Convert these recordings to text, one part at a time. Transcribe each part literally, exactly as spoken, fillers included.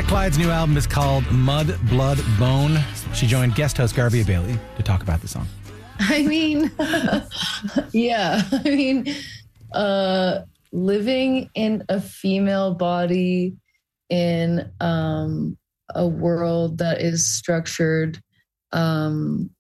Clyde's new album is called Mud, Blood, Bone. She joined guest host Garvey Bailey to talk about the song. I mean, yeah, I mean, uh, living in a female body in um, a world that is structured um,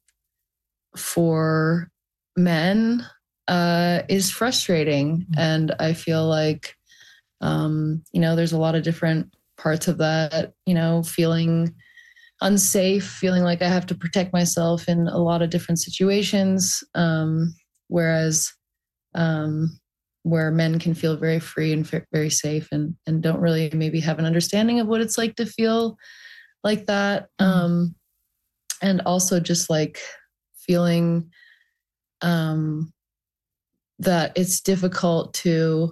for men uh, is frustrating. Mm-hmm. And I feel like, um, you know, there's a lot of different parts of that, you know, feeling unsafe, feeling like I have to protect myself in a lot of different situations. Um, whereas um, where men can feel very free and f- very safe and, and don't really maybe have an understanding of what it's like to feel like that. Um, and also just like feeling um, that it's difficult to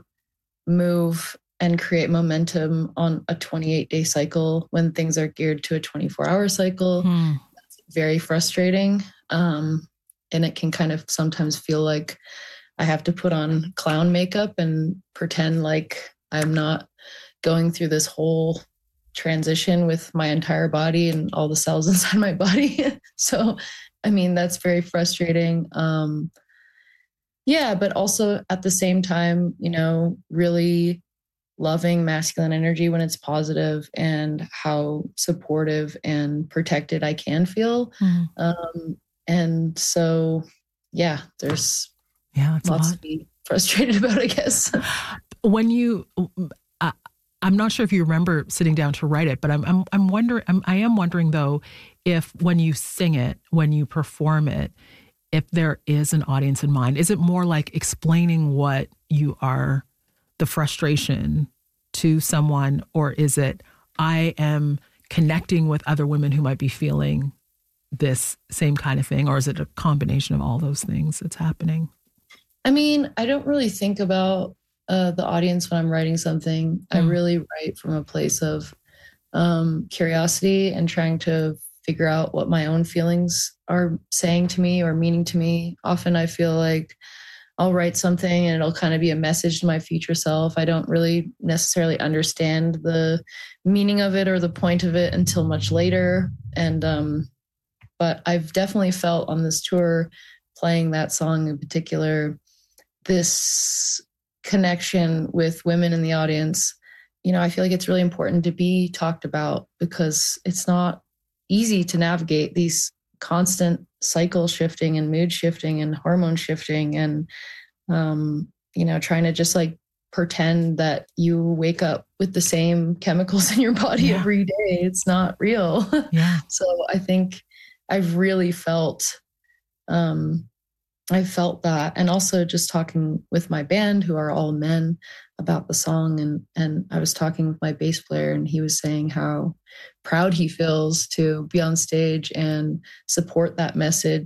move and create momentum on a twenty-eight day cycle when things are geared to a twenty-four hour cycle. Hmm. That's very frustrating. Um, and it can kind of sometimes feel like I have to put on clown makeup and pretend like I'm not going through this whole transition with my entire body and all the cells inside my body. So, I mean, that's very frustrating. Um, yeah, but also at the same time, you know, really loving masculine energy when it's positive and how supportive and protected I can feel. Mm. Um, and so, yeah, there's yeah, lots to be frustrated about, I guess. When you, uh, I'm not sure if you remember sitting down to write it, but I'm, I'm, I'm wondering, I'm, I am wondering though, if when you sing it, when you perform it, if there is an audience in mind, is it more like explaining what you are, the frustration to someone, or is it I am connecting with other women who might be feeling this same kind of thing, or is it a combination of all those things that's happening? I mean, I don't really think about uh, the audience when I'm writing something. Mm. I really write from a place of um, curiosity and trying to figure out what my own feelings are saying to me or meaning to me. Often I feel like I'll write something and it'll kind of be a message to my future self. I don't really necessarily understand the meaning of it or the point of it until much later. And, um, but I've definitely felt on this tour, playing that song in particular, this connection with women in the audience. You know, I feel like it's really important to be talked about because it's not easy to navigate these constant cycle shifting and mood shifting and hormone shifting and, um, you know, trying to just like pretend that you wake up with the same chemicals in your body yeah. every day. It's not real. Yeah. So I think I've really felt, um, I felt that. And also just talking with my band, who are all men, about the song. And, and I was talking with my bass player and he was saying how proud he feels to be on stage and support that message